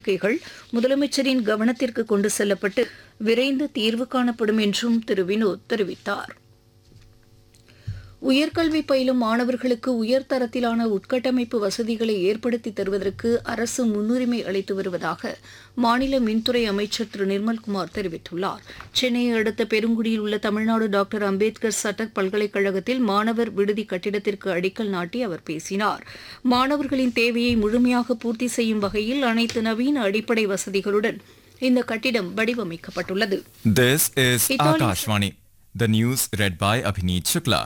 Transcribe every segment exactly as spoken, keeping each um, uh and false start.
கோரிக்கைகள் முதலமைச்சரின் கவனத்திற்கு கொண்டு செல்லப்பட்டு விரைந்து தீர்வு காணப்படும் என்றும் திரு வினோத் தெரிவித்தார். உயர்கல்வி பயிலும் மாணவர்களுக்கு உயர்தரத்திலான உட்கட்டமைப்பு வசதிகளை ஏற்படுத்தி தருவதற்கு அரசு முன்னுரிமை அளித்து வருவதாக மாநில மின்துறை அமைச்சர் திரு நிர்மல்குமார் தெரிவித்துள்ளார். சென்னையை அடுத்த பெருங்குடியில் உள்ள தமிழ்நாடு டாக்டர் அம்பேத்கர் சட்ட பல்கலைக்கழகத்தில் மாணவர் விடுதி கட்டிடத்திற்கு அடிக்கல் நாட்டி அவர் பேசினார். மாணவர்களின் தேவையை முழுமையாக பூர்த்தி செய்யும் வகையில் அனைத்து நவீன அடிப்படை வசதிகளுடன் இந்த கட்டிடம் வடிவமைக்கப்பட்டுள்ளது. This is Akashvani. The news read by Abhineet Shukla.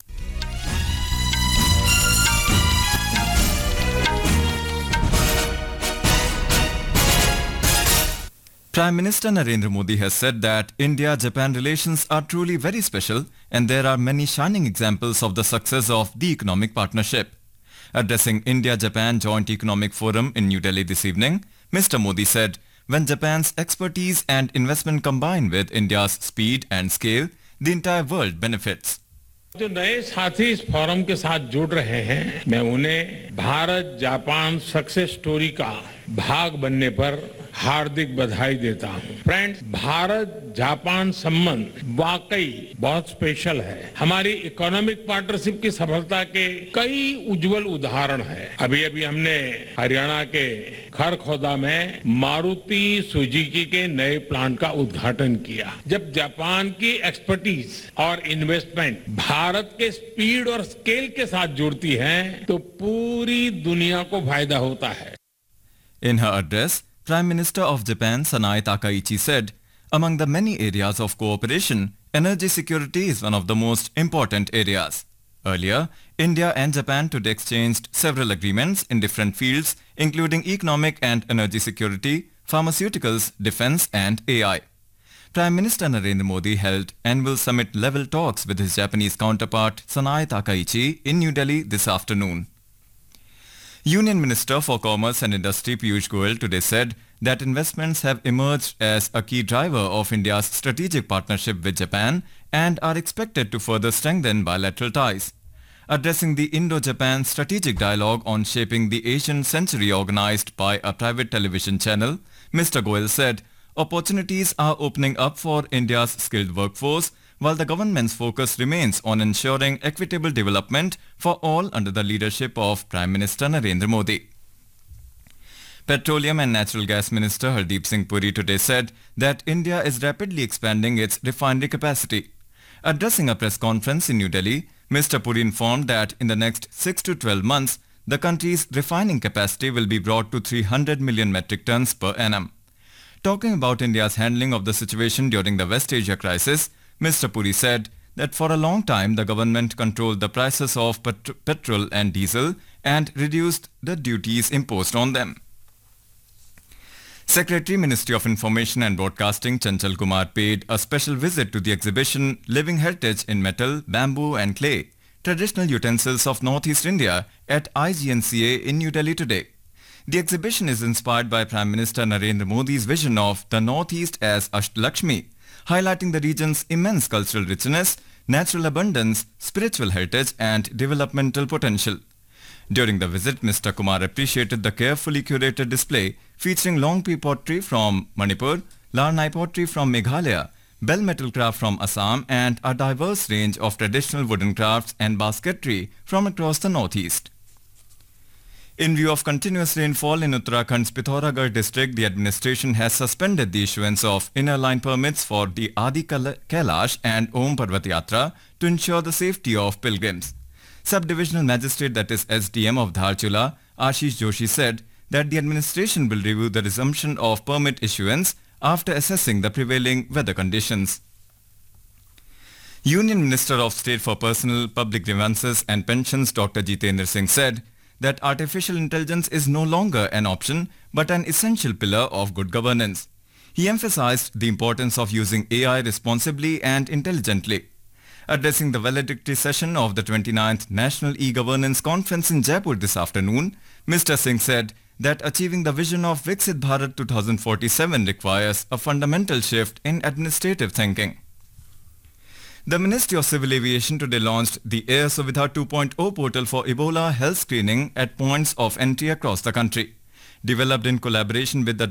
Prime Minister Narendra Modi has said that India-Japan relations are truly very special and there are many shining examples of the success of the economic partnership. Addressing India-Japan Joint Economic Forum in New Delhi this evening, Mister Modi said, when Japan's expertise and investment combine with India's speed and scale, the entire world benefits. जो नए साथी इस forum के साथ जुड़ रहे हैं, मैं उन्हें भारत जापान सक्सेस स्टोरी का भाग बनने पर हार्दिक बधाई देता हूं। फ्रेंड्स, भारत जापान संबंध वाकई बहुत स्पेशल है। हमारी इकोनॉमिक पार्टनरशिप की सफलता के कई उज्जवल उदाहरण हैं। अभी अभी हमने हरियाणा के खरखोदा में मारुति सुजुकी के नए प्लांट का उद्घाटन किया। जब जापान की एक्सपर्टीज और इन्वेस्टमेंट भारत के स्पीड और स्केल के साथ जुड़ती है तो पूरी दुनिया को फायदा होता है। In her address, Prime Minister of Japan Sanae Takaichi said, among the many areas of cooperation, energy security is one of the most important areas. Earlier, India and Japan today exchanged several agreements in different fields, including economic and energy security, pharmaceuticals, defense and A I. Prime Minister Narendra Modi held annual summit-level talks with his Japanese counterpart Sanae Takaichi in New Delhi this afternoon. Union Minister for Commerce and Industry Piyush Goyal today said that investments have emerged as a key driver of India's strategic partnership with Japan and are expected to further strengthen bilateral ties. Addressing the Indo-Japan Strategic Dialogue on Shaping the Asian Century organized by a private television channel, Mister Goyal said opportunities are opening up for India's skilled workforce, while the government's focus remains on ensuring equitable development for all under the leadership of Prime Minister Narendra Modi. Petroleum and Natural Gas Minister Hardeep Singh Puri today said that India is rapidly expanding its refinery capacity. Addressing a press conference in New Delhi, Mister Puri informed that in the next six to twelve months, the country's refining capacity will be brought to three hundred million metric tons per annum. Talking about India's handling of the situation during the West Asia crisis, Mister Puri said that for a long time the government controlled the prices of pet- petrol and diesel and reduced the duties imposed on them. Secretary Ministry of Information and Broadcasting Chanchal Kumar paid a special visit to the exhibition Living Heritage in Metal, Bamboo and Clay, Traditional Utensils of Northeast India at I G N C A in New Delhi today. The exhibition is inspired by Prime Minister Narendra Modi's vision of the Northeast as Ashtalakshmi, highlighting the region's immense cultural richness, natural abundance, spiritual heritage and developmental potential. During the visit, Mister Kumar appreciated the carefully curated display featuring Longpi pottery from Manipur, Larnai pottery from Meghalaya, bell metal craft from Assam and a diverse range of traditional wooden crafts and basketry from across the northeast. In view of continuous rainfall in Uttarakhand's Pithoragarh district, the administration has suspended the issuance of inner line permits for the Adi Kailash and Om Parvat Yatra to ensure the safety of pilgrims. Sub-Divisional Magistrate, that is S D M of Dharchula, Ashish Joshi said that the administration will review the resumption of permit issuance after assessing the prevailing weather conditions. Union Minister of State for Personal, Public Grievances and Pensions Doctor Jitendra Singh said that artificial intelligence is no longer an option but an essential pillar of good governance. He emphasized the importance of using A I responsibly and intelligently. Addressing the valedictory session of the twenty-ninth National E-Governance Conference in Jaipur this afternoon, Mister Singh said that achieving the vision of Viksit Bharat twenty forty-seven requires a fundamental shift in administrative thinking. The Ministry of Civil Aviation today launched the Air Suvidha two point oh portal for Ebola health screening at points of entry across the country. developed in collaboration with the